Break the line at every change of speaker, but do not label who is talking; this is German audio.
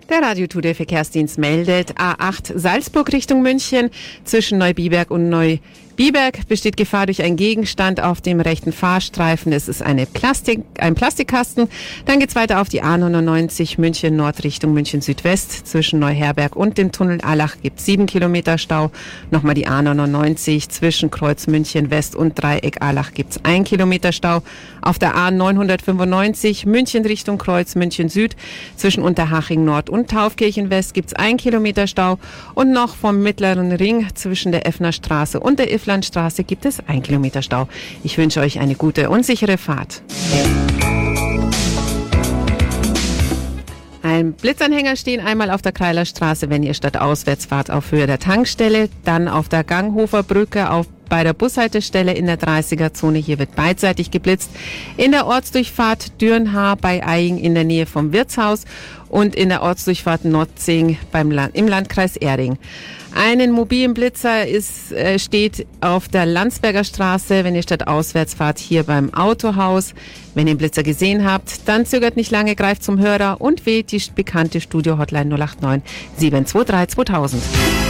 Der Radio-Tour Verkehrsdienst meldet A8 Salzburg Richtung München. Zwischen Neubiberg und Neubiberg besteht Gefahr durch einen Gegenstand auf dem rechten Fahrstreifen. Es ist ein Plastikkasten. Dann geht's weiter auf die A99 München Nord Richtung München Südwest. Zwischen Neuherberg und dem Tunnel Allach gibt's 7 Kilometer Stau. Nochmal die A99 zwischen Kreuz München West und Dreieck Allach gibt's 1 Kilometer Stau. Auf der A995 München Richtung Kreuz München Süd. Zwischen Unterhaching Nord und Taufkirchen West gibt's 1 Kilometer Stau. Und noch vom Mittleren Ring zwischen der Effner Straße und der Ifflandstraße gibt es 1 Kilometer Stau. Ich wünsche euch eine gute und sichere Fahrt. Ein Blitzanhänger stehen einmal auf der Kreilerstraße, wenn ihr stadtauswärts fahrt, auf Höhe der Tankstelle. Dann auf der Ganghofer Brücke bei der Bushaltestelle in der 30er-Zone. Hier wird beidseitig geblitzt. In der Ortsdurchfahrt Dürnhaar bei Eying in der Nähe vom Wirtshaus und in der Ortsdurchfahrt Notzing im Landkreis Erding. Einen mobilen Blitzer steht auf der Landsberger Straße, wenn ihr stadtauswärts fahrt, hier beim Autohaus. Wenn ihr den Blitzer gesehen habt, dann zögert nicht lange, greift zum Hörer und wählt die bekannte Studio-Hotline 089 723 2000.